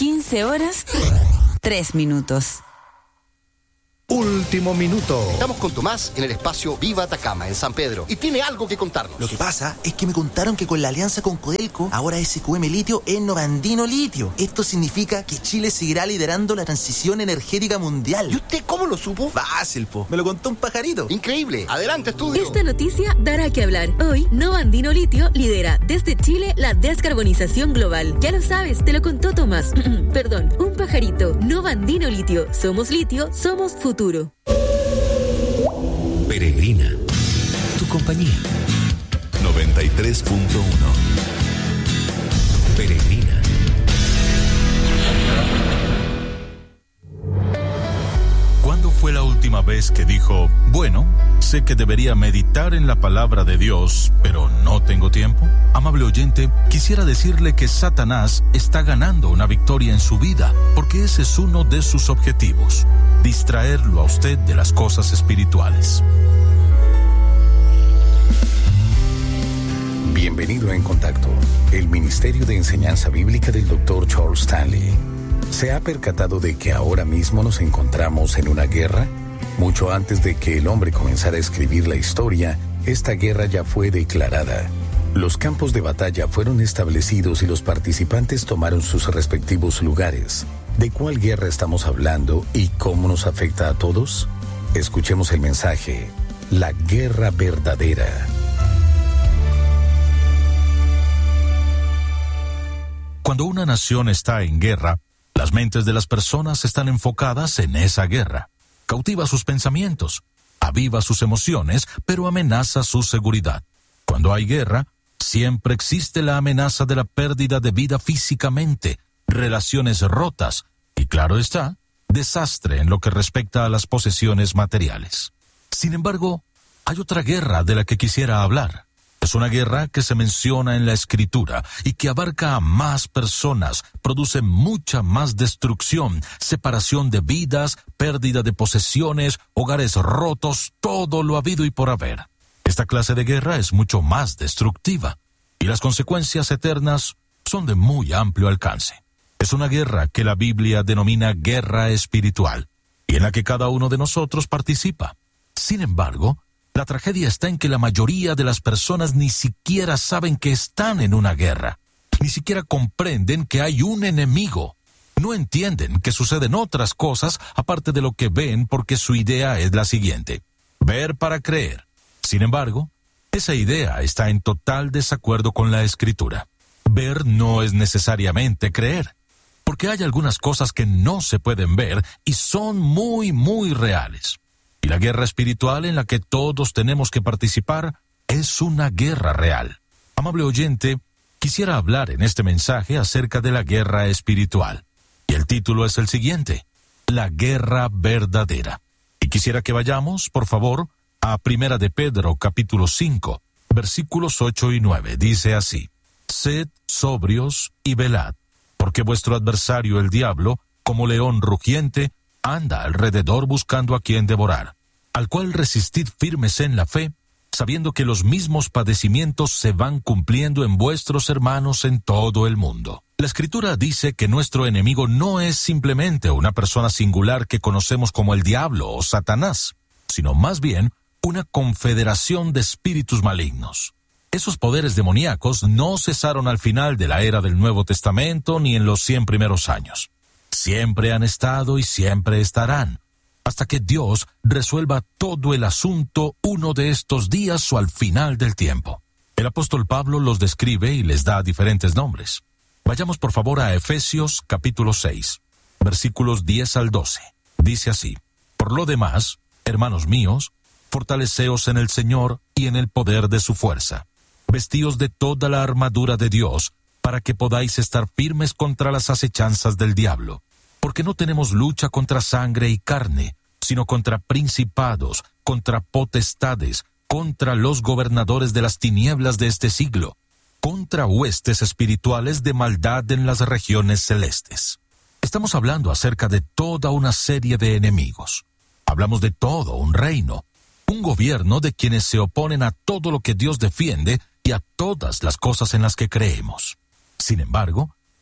15:03. Último minuto. Estamos con Tomás en el espacio Viva Atacama, en San Pedro, y tiene algo que contarnos. Lo que pasa es que me contaron que con la alianza con Codelco, ahora SQM Litio es Novandino Litio. Esto significa que Chile seguirá liderando la transición energética mundial. ¿Y usted cómo lo supo? Fácil, po. Me lo contó un pajarito. Increíble. Adelante, estudio. Esta noticia dará que hablar. Hoy, Novandino Litio lidera desde Chile la descarbonización global. Ya lo sabes, te lo contó Tomás. Perdón, un pajarito. Novandino Litio. Somos litio, somos futuro. Peregrina, tu compañía. 93.1. Peregrina. ¿Cuándo fue la última vez que dijo, bueno, sé que debería meditar en la palabra de Dios, pero no tengo tiempo? Amable oyente, quisiera decirle que Satanás está ganando una victoria en su vida, porque ese es uno de sus objetivos: distraerlo a usted de las cosas espirituales. Bienvenido a En Contacto, el Ministerio de Enseñanza Bíblica del Dr. Charles Stanley. ¿Se ha percatado de que ahora mismo nos encontramos en una guerra? Mucho antes de que el hombre comenzara a escribir la historia, esta guerra ya fue declarada. Los campos de batalla fueron establecidos y los participantes tomaron sus respectivos lugares. ¿De cuál guerra estamos hablando y cómo nos afecta a todos? Escuchemos el mensaje: la guerra verdadera. Cuando una nación está en guerra, las mentes de las personas están enfocadas en esa guerra. Cautiva sus pensamientos, aviva sus emociones, pero amenaza su seguridad. Cuando hay guerra, siempre existe la amenaza de la pérdida de vida físicamente, relaciones rotas y, claro está, desastre en lo que respecta a las posesiones materiales. Sin embargo, hay otra guerra de la que quisiera hablar. Es una guerra que se menciona en la Escritura y que abarca a más personas, produce mucha más destrucción, separación de vidas, pérdida de posesiones, hogares rotos, todo lo habido y por haber. Esta clase de guerra es mucho más destructiva y las consecuencias eternas son de muy amplio alcance. Es una guerra que la Biblia denomina guerra espiritual y en la que cada uno de nosotros participa. Sin embargo, la tragedia está en que la mayoría de las personas ni siquiera saben que están en una guerra. Ni siquiera comprenden que hay un enemigo. No entienden que suceden otras cosas aparte de lo que ven, porque su idea es la siguiente: ver para creer. Sin embargo, esa idea está en total desacuerdo con la Escritura. Ver no es necesariamente creer, porque hay algunas cosas que no se pueden ver y son muy, muy reales. Y la guerra espiritual en la que todos tenemos que participar es una guerra real. Amable oyente, quisiera hablar en este mensaje acerca de la guerra espiritual. Y el título es el siguiente: la guerra verdadera. Y quisiera que vayamos, por favor, a 1 de Pedro, capítulo 5, versículos 8 y 9. Dice así: Sed sobrios y velad, porque vuestro adversario el diablo, como león rugiente, anda alrededor buscando a quien devorar, al cual resistid firmes en la fe, sabiendo que los mismos padecimientos se van cumpliendo en vuestros hermanos en todo el mundo. La Escritura dice que nuestro enemigo no es simplemente una persona singular que conocemos como el diablo o Satanás, sino más bien una confederación de espíritus malignos. Esos poderes demoníacos no cesaron al final de la era del Nuevo Testamento ni en los 100 primeros años. Siempre han estado y siempre estarán, hasta que Dios resuelva todo el asunto uno de estos días o al final del tiempo. El apóstol Pablo los describe y les da diferentes nombres. Vayamos por favor a Efesios capítulo 6, versículos 10 al 12. Dice así: Por lo demás, hermanos míos, fortaleceos en el Señor y en el poder de su fuerza. Vestíos de toda la armadura de Dios, para que podáis estar firmes contra las acechanzas del diablo. Porque no tenemos lucha contra sangre y carne, sino contra principados, contra potestades, contra los gobernadores de las tinieblas de este siglo, contra huestes espirituales de maldad en las regiones celestes. Estamos hablando acerca de toda una serie de enemigos. Hablamos de todo un reino, un gobierno de quienes se oponen a todo lo que Dios defiende y a todas las cosas en las que creemos. Sin embargo,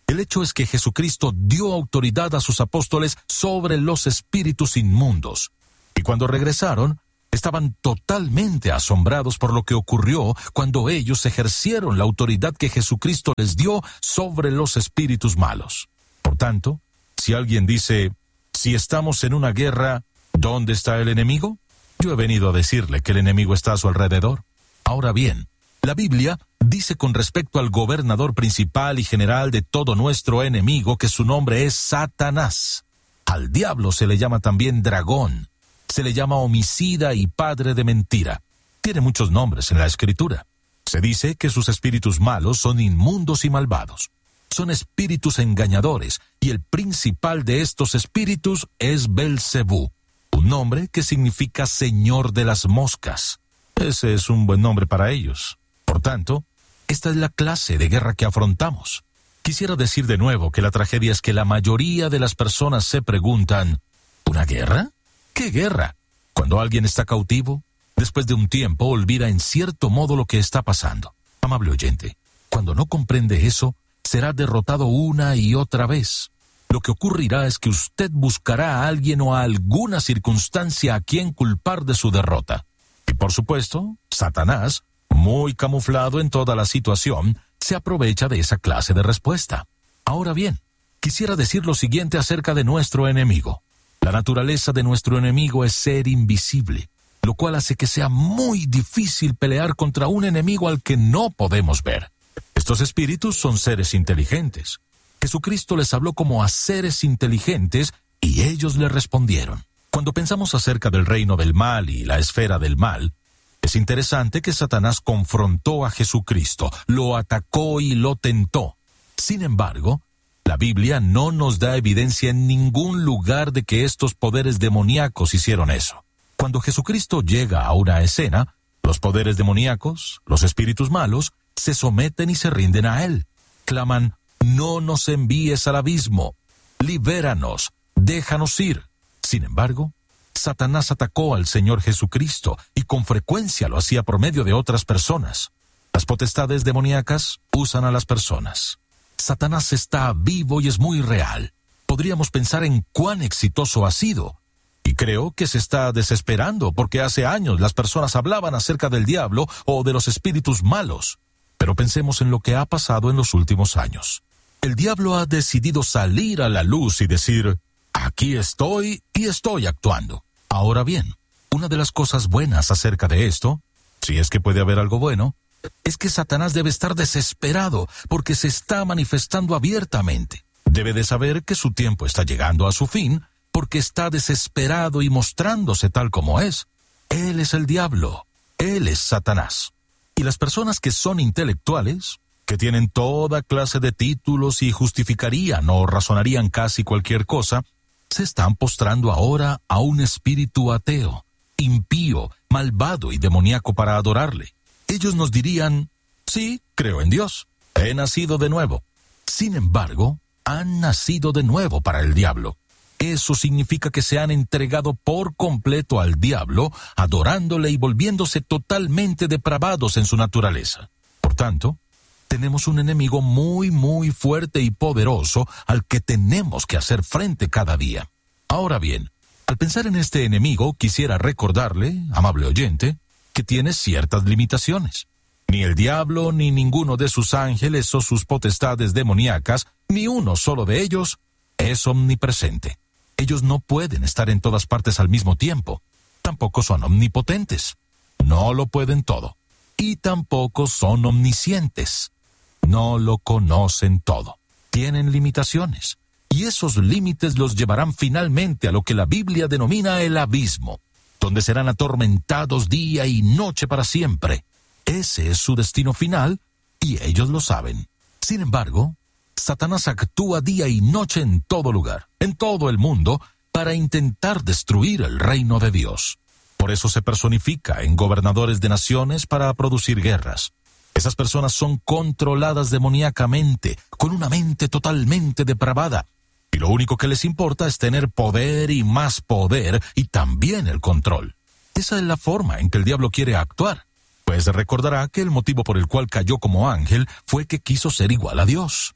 El hecho es que Jesucristo dio autoridad a sus apóstoles sobre los espíritus inmundos. Y cuando regresaron, estaban totalmente asombrados por lo que ocurrió cuando ellos ejercieron la autoridad que Jesucristo les dio sobre los espíritus malos. Por tanto, si alguien dice, si estamos en una guerra, ¿dónde está el enemigo? Yo he venido a decirle que el enemigo está a su alrededor. Ahora bien, la Biblia dice con respecto al gobernador principal y general de todo nuestro enemigo que su nombre es Satanás. Al diablo se le llama también dragón. Se le llama homicida y padre de mentira. Tiene muchos nombres en la Escritura. Se dice que sus espíritus malos son inmundos y malvados. Son espíritus engañadores, y el principal de estos espíritus es Belcebú, un nombre que significa señor de las moscas. Ese es un buen nombre para ellos. Por tanto, esta es la clase de guerra que afrontamos. Quisiera decir de nuevo que la tragedia es que la mayoría de las personas se preguntan, ¿una guerra? ¿Qué guerra? Cuando alguien está cautivo, después de un tiempo olvida en cierto modo lo que está pasando. Amable oyente, cuando no comprende eso, será derrotado una y otra vez. Lo que ocurrirá es que usted buscará a alguien o a alguna circunstancia a quien culpar de su derrota. Y por supuesto, Satanás, muy camuflado en toda la situación, se aprovecha de esa clase de respuesta. Ahora bien, quisiera decir lo siguiente acerca de nuestro enemigo. La naturaleza de nuestro enemigo es ser invisible, lo cual hace que sea muy difícil pelear contra un enemigo al que no podemos ver. Estos espíritus son seres inteligentes. Jesucristo les habló como a seres inteligentes y ellos le respondieron. Cuando pensamos acerca del reino del mal y la esfera del mal, es interesante que Satanás confrontó a Jesucristo, lo atacó y lo tentó. Sin embargo, la Biblia no nos da evidencia en ningún lugar de que estos poderes demoníacos hicieron eso. Cuando Jesucristo llega a una escena, los poderes demoníacos, los espíritus malos, se someten y se rinden a él. Claman, no nos envíes al abismo, libéranos, déjanos ir. Sin embargo, Satanás atacó al Señor Jesucristo y con frecuencia lo hacía por medio de otras personas. Las potestades demoníacas usan a las personas. Satanás está vivo y es muy real. Podríamos pensar en cuán exitoso ha sido. Y creo que se está desesperando porque hace años las personas hablaban acerca del diablo o de los espíritus malos. Pero pensemos en lo que ha pasado en los últimos años. El diablo ha decidido salir a la luz y decir, aquí estoy y estoy actuando. Ahora bien, una de las cosas buenas acerca de esto, si es que puede haber algo bueno, es que Satanás debe estar desesperado porque se está manifestando abiertamente. Debe de saber que su tiempo está llegando a su fin porque está desesperado y mostrándose tal como es. Él es el diablo. Él es Satanás. Y las personas que son intelectuales, que tienen toda clase de títulos y justificarían o razonarían casi cualquier cosa, se están postrando ahora a un espíritu ateo, impío, malvado y demoníaco para adorarle. Ellos nos dirían, sí, creo en Dios, he nacido de nuevo. Sin embargo, han nacido de nuevo para el diablo. Eso significa que se han entregado por completo al diablo, adorándole y volviéndose totalmente depravados en su naturaleza. Por tanto, tenemos un enemigo muy, muy fuerte y poderoso al que tenemos que hacer frente cada día. Ahora bien, al pensar en este enemigo, quisiera recordarle, amable oyente, que tiene ciertas limitaciones. Ni el diablo, ni ninguno de sus ángeles o sus potestades demoníacas, ni uno solo de ellos, es omnipresente. Ellos no pueden estar en todas partes al mismo tiempo. Tampoco son omnipotentes. No lo pueden todo. Y tampoco son omniscientes. No lo conocen todo. Tienen limitaciones. Y esos límites los llevarán finalmente a lo que la Biblia denomina el abismo, donde serán atormentados día y noche para siempre. Ese es su destino final, y ellos lo saben. Sin embargo, Satanás actúa día y noche en todo lugar, en todo el mundo, para intentar destruir el reino de Dios. Por eso se personifica en gobernadores de naciones para producir guerras. Esas personas son controladas demoníacamente, con una mente totalmente depravada, y lo único que les importa es tener poder y más poder, y también el control. Esa es la forma en que el diablo quiere actuar, pues recordará que el motivo por el cual cayó como ángel fue que quiso ser igual a Dios.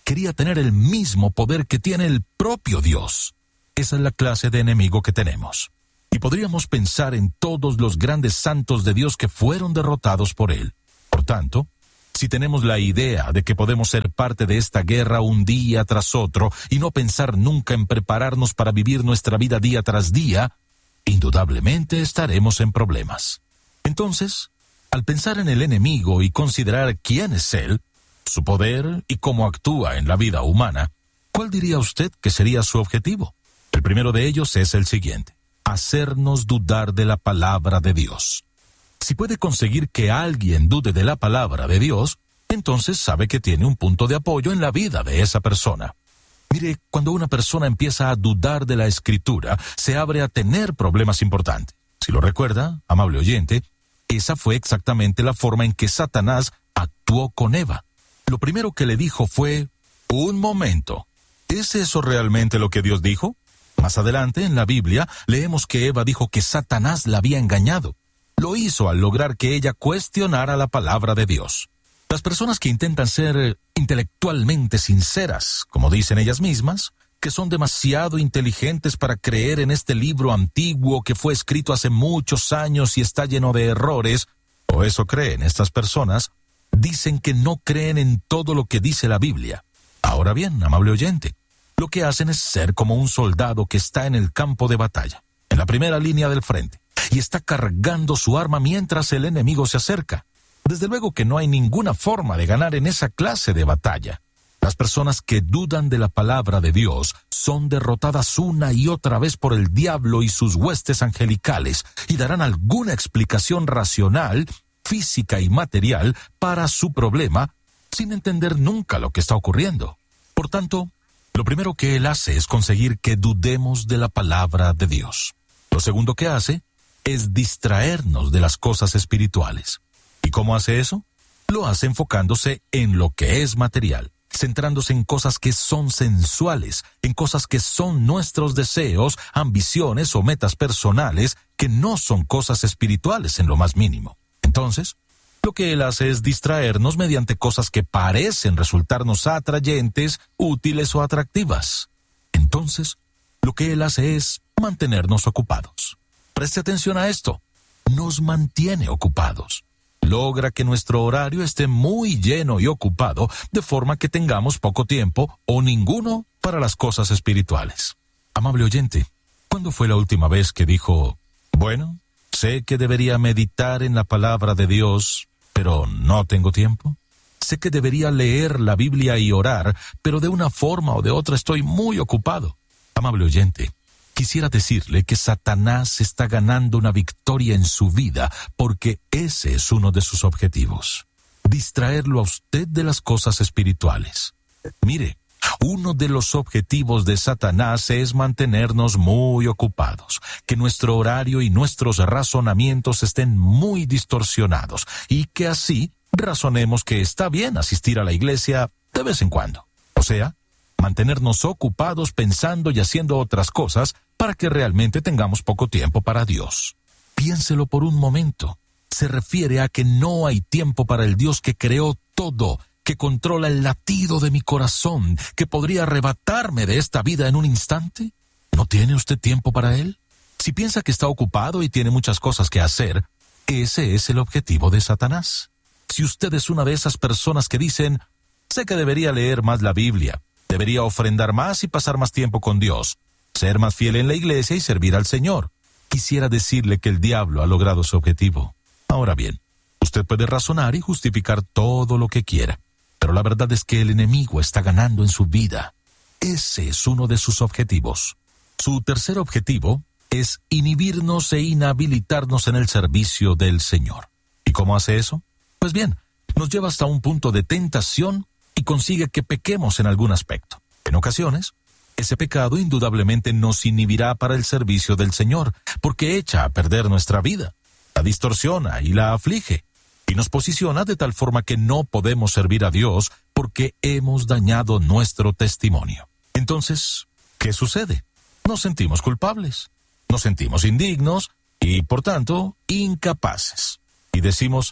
quería tener el mismo poder que tiene el propio Dios. Esa es la clase de enemigo que tenemos. Y podríamos pensar en todos los grandes santos de Dios que fueron derrotados por él. Por tanto, si tenemos la idea de que podemos ser parte de esta guerra un día tras otro y no pensar nunca en prepararnos para vivir nuestra vida día tras día, indudablemente estaremos en problemas. Entonces, al pensar en el enemigo y considerar quién es él, su poder y cómo actúa en la vida humana, ¿cuál diría usted que sería su objetivo? El primero de ellos es el siguiente: hacernos dudar de la palabra de Dios. Si puede conseguir que alguien dude de la palabra de Dios, entonces sabe que tiene un punto de apoyo en la vida de esa persona. Mire, cuando una persona empieza a dudar de la Escritura, se abre a tener problemas importantes. Si lo recuerda, amable oyente, esa fue exactamente la forma en que Satanás actuó con Eva. Lo primero que le dijo fue: un momento, ¿es eso realmente lo que Dios dijo? Más adelante, en la Biblia, leemos que Eva dijo que Satanás la había engañado. Lo hizo al lograr que ella cuestionara la palabra de Dios. Las personas que intentan ser intelectualmente sinceras, como dicen ellas mismas, que son demasiado inteligentes para creer en este libro antiguo que fue escrito hace muchos años y está lleno de errores, o eso creen estas personas, dicen que no creen en todo lo que dice la Biblia. Ahora bien, amable oyente, lo que hacen es ser como un soldado que está en el campo de batalla, en la primera línea del frente, y está cargando su arma mientras el enemigo se acerca. Desde luego que no hay ninguna forma de ganar en esa clase de batalla. Las personas que dudan de la palabra de Dios son derrotadas una y otra vez por el diablo y sus huestes angelicales, y darán alguna explicación racional, física y material para su problema, sin entender nunca lo que está ocurriendo. Por tanto, lo primero que él hace es conseguir que dudemos de la palabra de Dios. Lo segundo que hace es distraernos de las cosas espirituales. ¿Y cómo hace eso? Lo hace enfocándose en lo que es material, centrándose en cosas que son sensuales, en cosas que son nuestros deseos, ambiciones o metas personales, que no son cosas espirituales en lo más mínimo. Entonces, lo que él hace es distraernos mediante cosas que parecen resultarnos atrayentes, útiles o atractivas. Entonces, lo que él hace es mantenernos ocupados. Preste atención a esto. Nos mantiene ocupados. Logra que nuestro horario esté muy lleno y ocupado, de forma que tengamos poco tiempo o ninguno para las cosas espirituales. Amable oyente, ¿cuándo fue la última vez que dijo: bueno, sé que debería meditar en la palabra de Dios, pero no tengo tiempo? Sé que debería leer la Biblia y orar, pero de una forma o de otra estoy muy ocupado. Amable oyente, quisiera decirle que Satanás está ganando una victoria en su vida, porque ese es uno de sus objetivos: distraerlo a usted de las cosas espirituales. Mire, uno de los objetivos de Satanás es mantenernos muy ocupados, que nuestro horario y nuestros razonamientos estén muy distorsionados, y que así razonemos que está bien asistir a la iglesia de vez en cuando. O sea, mantenernos ocupados pensando y haciendo otras cosas para que realmente tengamos poco tiempo para Dios. Piénselo por un momento. Se refiere a que no hay tiempo para el Dios que creó todo, que controla el latido de mi corazón, que podría arrebatarme de esta vida en un instante. ¿No tiene usted tiempo para Él? Si piensa que está ocupado y tiene muchas cosas que hacer, ese es el objetivo de Satanás. Si usted es una de esas personas que dicen: sé que debería leer más la Biblia, debería ofrendar más y pasar más tiempo con Dios, ser más fiel en la iglesia y servir al Señor, quisiera decirle que el diablo ha logrado su objetivo. Ahora bien, usted puede razonar y justificar todo lo que quiera, pero la verdad es que el enemigo está ganando en su vida. Ese es uno de sus objetivos. Su tercer objetivo es inhibirnos e inhabilitarnos en el servicio del Señor. ¿Y cómo hace eso? Pues bien, nos lleva hasta un punto de tentación y consigue que pequemos en algún aspecto. En ocasiones, ese pecado indudablemente nos inhibirá para el servicio del Señor, porque echa a perder nuestra vida, la distorsiona y la aflige, y nos posiciona de tal forma que no podemos servir a Dios porque hemos dañado nuestro testimonio. Entonces, ¿qué sucede? Nos sentimos culpables, nos sentimos indignos y, por tanto, incapaces. Y decimos: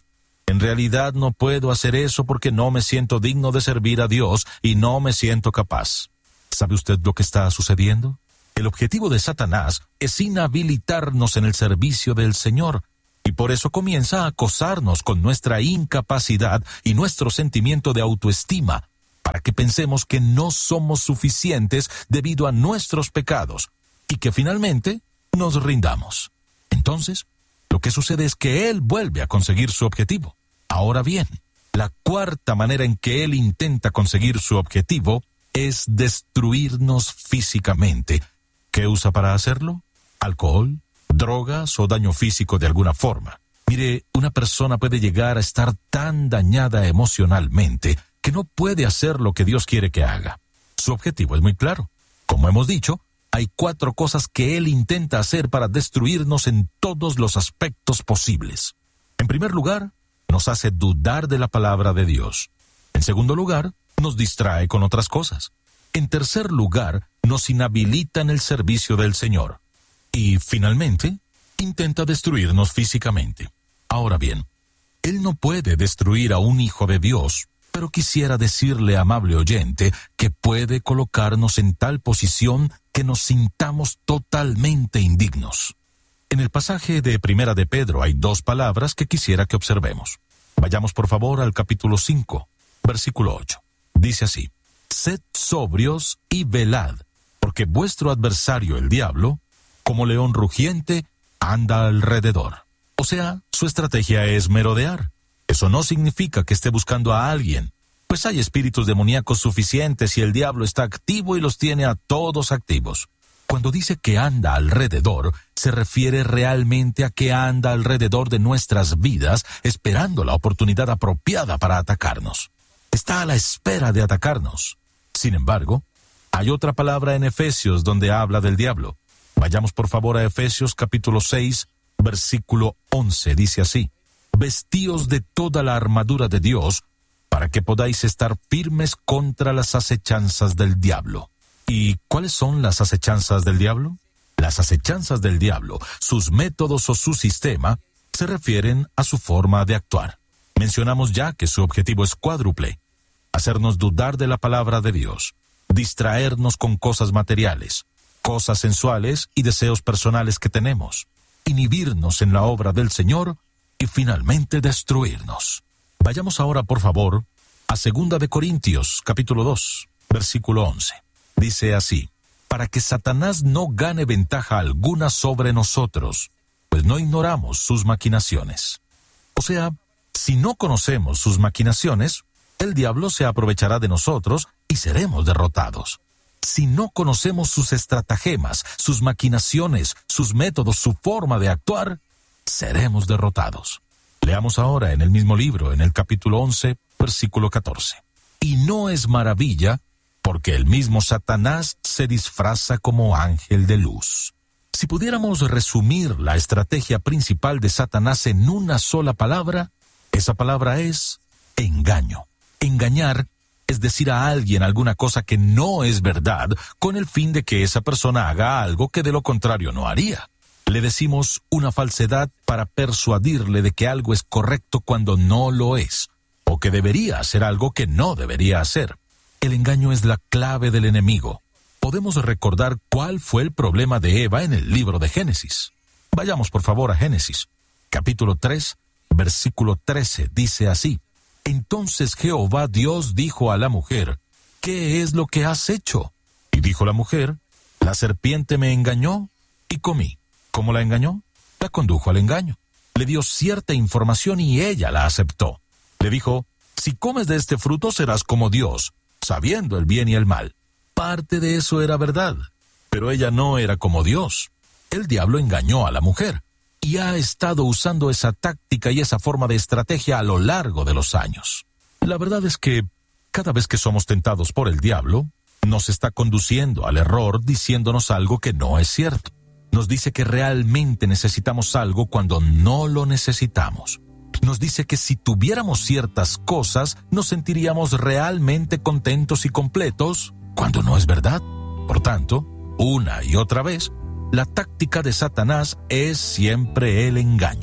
En realidad no puedo hacer eso porque no me siento digno de servir a Dios y no me siento capaz. ¿Sabe usted lo que está sucediendo? El objetivo de Satanás es inhabilitarnos en el servicio del Señor, y por eso comienza a acosarnos con nuestra incapacidad y nuestro sentimiento de autoestima, para que pensemos que no somos suficientes debido a nuestros pecados, y que finalmente nos rindamos. Entonces, lo que sucede es que él vuelve a conseguir su objetivo. Ahora bien, la cuarta manera en que él intenta conseguir su objetivo es destruirnos físicamente. ¿Qué usa para hacerlo? Alcohol, drogas o daño físico de alguna forma. Mire, una persona puede llegar a estar tan dañada emocionalmente que no puede hacer lo que Dios quiere que haga. Su objetivo es muy claro. Como hemos dicho, hay 4 cosas que él intenta hacer para destruirnos en todos los aspectos posibles. En primer lugar, nos hace dudar de la palabra de Dios. En segundo lugar, nos distrae con otras cosas. En tercer lugar, nos inhabilita en el servicio del Señor. Y, finalmente, intenta destruirnos físicamente. Ahora bien, él no puede destruir a un hijo de Dios, pero quisiera decirle, amable oyente, que puede colocarnos en tal posición que nos sintamos totalmente indignos. En el pasaje de Primera de Pedro hay 2 palabras que quisiera que observemos. Vayamos por favor al capítulo 5, versículo 8. Dice así: Sed sobrios y velad, porque vuestro adversario el diablo, como león rugiente, anda alrededor. O sea, su estrategia es merodear. Eso no significa que esté buscando a alguien, pues hay espíritus demoníacos suficientes y el diablo está activo y los tiene a todos activos. Cuando dice que anda alrededor, se refiere realmente a que anda alrededor de nuestras vidas, esperando la oportunidad apropiada para atacarnos. Está a la espera de atacarnos. Sin embargo, hay otra palabra en Efesios donde habla del diablo. Vayamos por favor a Efesios capítulo 6, versículo 11. Dice así: Vestíos de toda la armadura de Dios, para que podáis estar firmes contra las acechanzas del diablo. ¿Y cuáles son las acechanzas del diablo? Las acechanzas del diablo, sus métodos o su sistema, se refieren a su forma de actuar. Mencionamos ya que su objetivo es cuádruple: hacernos dudar de la palabra de Dios, distraernos con cosas materiales, cosas sensuales y deseos personales que tenemos, inhibirnos en la obra del Señor y finalmente destruirnos. Vayamos ahora, por favor, a 2 de Corintios, capítulo 2, versículo 11. Dice así: Para que Satanás no gane ventaja alguna sobre nosotros, pues no ignoramos sus maquinaciones. O sea, si no conocemos sus maquinaciones, el diablo se aprovechará de nosotros y seremos derrotados. Si no conocemos sus estratagemas, sus maquinaciones, sus métodos, su forma de actuar, seremos derrotados. Leamos ahora en el mismo libro, en el capítulo 11, versículo 14. Y no es maravilla, porque el mismo Satanás se disfraza como ángel de luz. Si pudiéramos resumir la estrategia principal de Satanás en una sola palabra, esa palabra es engaño. Engañar es decir a alguien alguna cosa que no es verdad, con el fin de que esa persona haga algo que de lo contrario no haría. Le decimos una falsedad para persuadirle de que algo es correcto cuando no lo es, o que debería hacer algo que no debería hacer. El engaño es la clave del enemigo. Podemos recordar cuál fue el problema de Eva en el libro de Génesis. Vayamos por favor a Génesis, capítulo 3, versículo 13, dice así: Entonces Jehová Dios dijo a la mujer: ¿Qué es lo que has hecho? Y dijo la mujer: La serpiente me engañó y comí. ¿Cómo la engañó? La condujo al engaño. Le dio cierta información y ella la aceptó. Le dijo: Si comes de este fruto serás como Dios, sabiendo el bien y el mal. Parte de eso era verdad, pero ella no era como Dios. El diablo engañó a la mujer y ha estado usando esa táctica y esa forma de estrategia a lo largo de los años. La verdad es que cada vez que somos tentados por el diablo, nos está conduciendo al error diciéndonos algo que no es cierto. Nos dice que realmente necesitamos algo cuando no lo necesitamos. Nos dice que si tuviéramos ciertas cosas, nos sentiríamos realmente contentos y completos, cuando no es verdad. Por tanto, una y otra vez, la táctica de Satanás es siempre el engaño.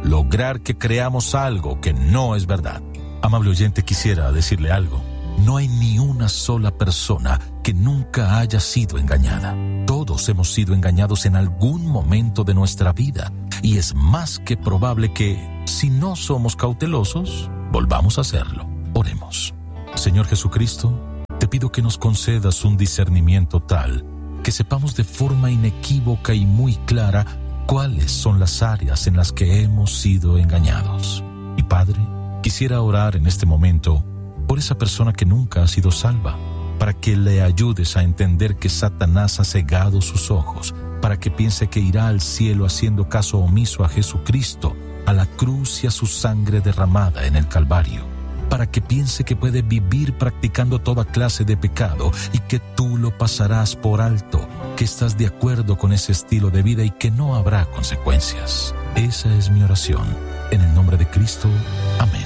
lograr que creamos algo que no es verdad. Amable oyente, quisiera decirle algo. No hay ni una sola persona que nunca haya sido engañada. Todos hemos sido engañados en algún momento de nuestra vida, y es más que probable que, si no somos cautelosos, volvamos a hacerlo. Oremos. Señor Jesucristo, te pido que nos concedas un discernimiento tal que sepamos de forma inequívoca y muy clara cuáles son las áreas en las que hemos sido engañados. Y Padre, quisiera orar en este momento por esa persona que nunca ha sido salva, para que le ayudes a entender que Satanás ha cegado sus ojos, para que piense que irá al cielo haciendo caso omiso a Jesucristo, a la cruz y a su sangre derramada en el Calvario, para que piense que puede vivir practicando toda clase de pecado y que tú lo pasarás por alto, que estás de acuerdo con ese estilo de vida y que no habrá consecuencias. Esa es mi oración. En el nombre de Cristo. Amén.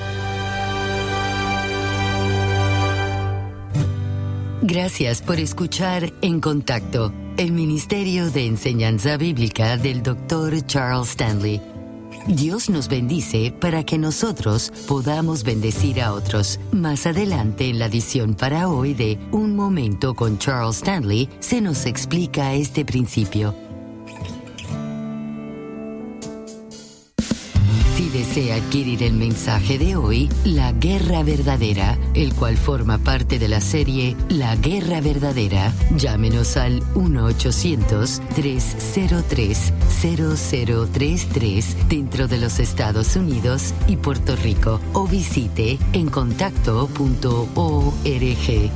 Gracias por escuchar En Contacto, el Ministerio de Enseñanza Bíblica del Dr. Charles Stanley. Dios nos bendice para que nosotros podamos bendecir a otros. Más adelante en la edición para hoy de Un Momento con Charles Stanley, se nos explica este principio. Si desea adquirir el mensaje de hoy, La Guerra Verdadera, el cual forma parte de la serie La Guerra Verdadera, llámenos al 1-800-303-0033 dentro de los Estados Unidos y Puerto Rico, o visite encontacto.org.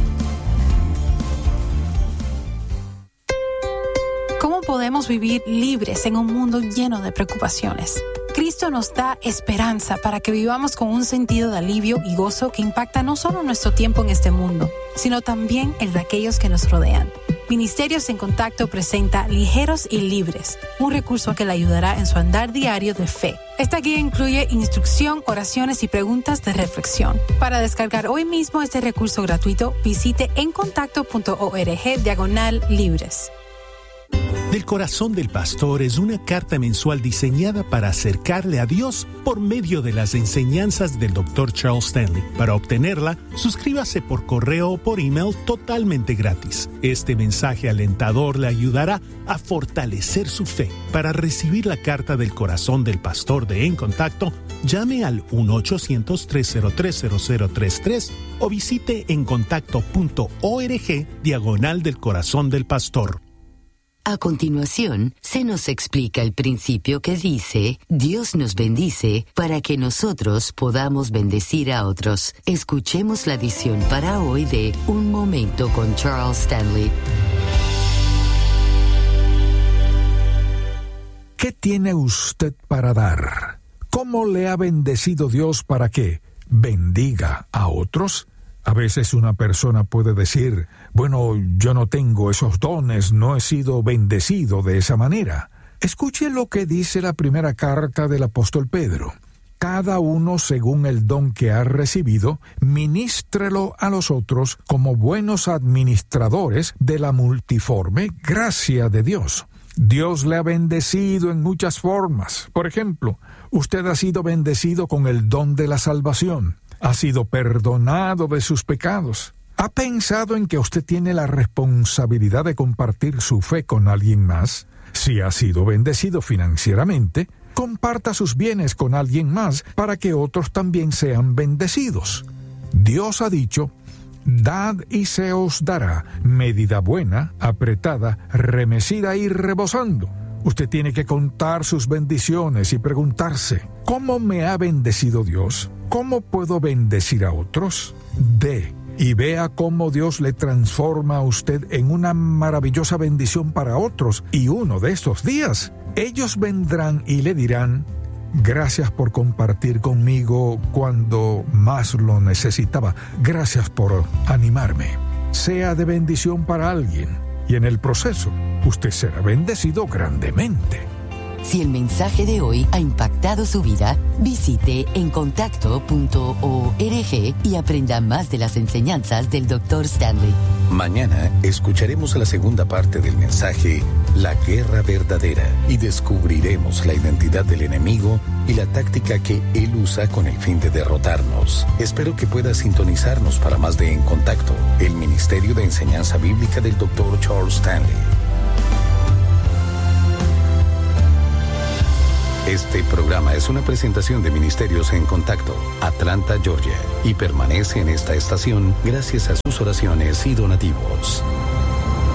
¿Cómo podemos vivir libres en un mundo lleno de preocupaciones? Cristo nos da esperanza para que vivamos con un sentido de alivio y gozo que impacta no solo nuestro tiempo en este mundo, sino también el de aquellos que nos rodean. Ministerios en Contacto presenta Ligeros y Libres, un recurso que le ayudará en su andar diario de fe. Esta guía incluye instrucción, oraciones y preguntas de reflexión. Para descargar hoy mismo este recurso gratuito, visite encontacto.org/libres. Del Corazón del Pastor es una carta mensual diseñada para acercarle a Dios por medio de las enseñanzas del Dr. Charles Stanley. Para obtenerla, suscríbase por correo o por email totalmente gratis. Este mensaje alentador le ayudará a fortalecer su fe. Para recibir la carta del Corazón del Pastor de En Contacto, llame al 1-800-303-0033 o visite encontacto.org/del Corazón del Pastor. A continuación, se nos explica el principio que dice, Dios nos bendice para que nosotros podamos bendecir a otros. Escuchemos la edición para hoy de Un Momento con Charles Stanley. ¿Qué tiene usted para dar? ¿Cómo le ha bendecido Dios para que bendiga a otros? A veces una persona puede decir, bueno, yo no tengo esos dones, no he sido bendecido de esa manera. Escuche lo que dice la primera carta del apóstol Pedro. Cada uno según el don que ha recibido, ministrelo a los otros como buenos administradores de la multiforme gracia de Dios. Dios le ha bendecido en muchas formas. Por ejemplo, usted ha sido bendecido con el don de la salvación. Ha sido perdonado de sus pecados. ¿Ha pensado en que usted tiene la responsabilidad de compartir su fe con alguien más? Si ha sido bendecido financieramente, comparta sus bienes con alguien más para que otros también sean bendecidos. Dios ha dicho, dad y se os dará, medida buena, apretada, remecida y rebosando. Usted tiene que contar sus bendiciones y preguntarse, ¿cómo me ha bendecido Dios? ¿Cómo puedo bendecir a otros? Dé y vea cómo Dios le transforma a usted en una maravillosa bendición para otros. Y uno de estos días, ellos vendrán y le dirán, gracias por compartir conmigo cuando más lo necesitaba. Gracias por animarme. Sea de bendición para alguien. Y en el proceso, usted será bendecido grandemente. Si el mensaje de hoy ha impactado su vida, visite encontacto.org y aprenda más de las enseñanzas del Dr. Stanley. Mañana escucharemos la segunda parte del mensaje La Guerra Verdadera y descubriremos la identidad del enemigo y la táctica que él usa con el fin de derrotarnos. Espero que puedas sintonizarnos para más de En Contacto, el Ministerio de Enseñanza Bíblica del Dr. Charles Stanley. Este programa es una presentación de Ministerios En Contacto, Atlanta, Georgia, y permanece en esta estación gracias a sus oraciones y donativos.